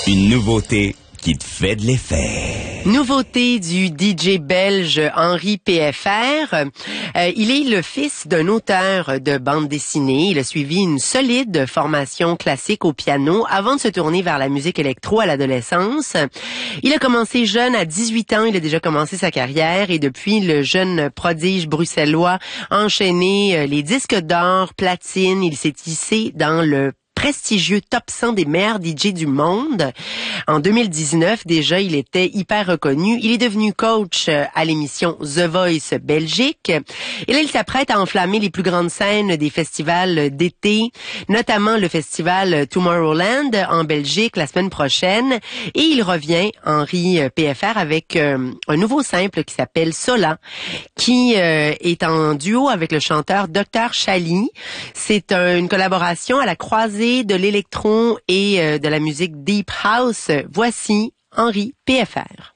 Une nouveauté qui te fait de l'effet. Nouveauté du DJ belge Henri PFR. Il est le fils d'un auteur de bande dessinée. Il a suivi une solide formation classique au piano avant de se tourner vers la musique électro à l'adolescence. Il a commencé jeune, à 18 ans, il a déjà commencé sa carrière et depuis, le jeune prodige bruxellois a enchaîné les disques d'or, platine. Il s'est hissé dans le prestigieux top 100 des meilleurs DJ du monde. En 2019, déjà, il était hyper reconnu. Il est devenu coach à l'émission The Voice Belgique. Et là, il s'apprête à enflammer les plus grandes scènes des festivals d'été, notamment le festival Tomorrowland en Belgique la semaine prochaine. Et il revient, Henri PFR, avec un nouveau simple qui s'appelle Sola, qui est en duo avec le chanteur Dr. Chali. C'est une collaboration à la croisée de l'électron et de la musique Deep House. Voici Henri PFR.